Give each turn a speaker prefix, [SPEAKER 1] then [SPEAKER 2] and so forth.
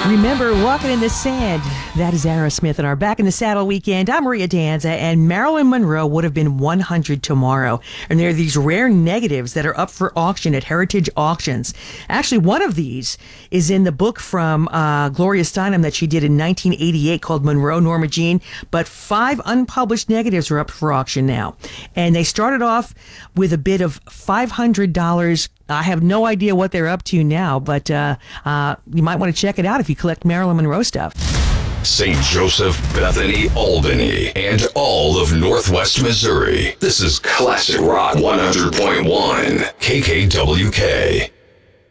[SPEAKER 1] Remember Walking in the Sand. That is Aerosmith in our Back in the Saddle weekend. I'm Maria Danza, and Marilyn Monroe would have been 100 tomorrow. And there are these rare negatives that are up for auction at Heritage Auctions. Actually, one of these is in the book from Gloria Steinem that she did in 1988 called Monroe, Norma Jean. But 5 unpublished negatives are up for auction now. And they started off with a bid of $500. I have no idea what they're up to now, but you might want to check it out if you collect Marilyn Monroe stuff.
[SPEAKER 2] St. Joseph, Bethany, Albany, and all of Northwest Missouri. This is Classic Rock 100.1 KKWK.